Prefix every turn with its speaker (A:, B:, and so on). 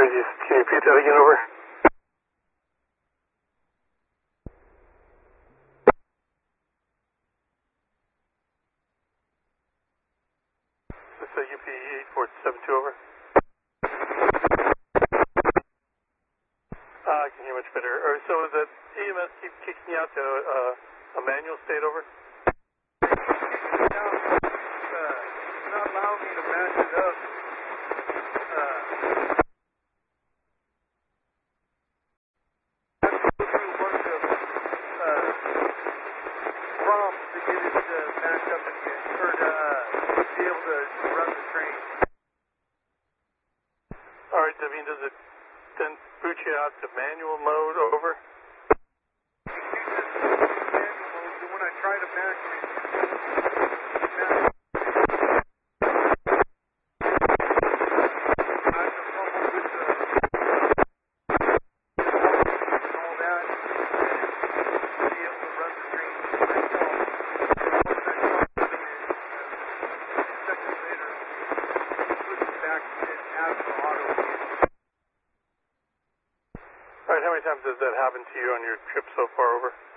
A: Sorry, can you repeat that again, over? This is UP 8472, over. I can hear much better. So is that EMS keep kicking you out to a manual state, over?
B: Not allowing me to match it up. Prompts to get it back up again, or to be able to run the train.
A: Alright, Devine, does it then boot you out to manual mode, over?
B: When I try to match it,
A: Alright, how many times has that happened to you on your trip so far, over?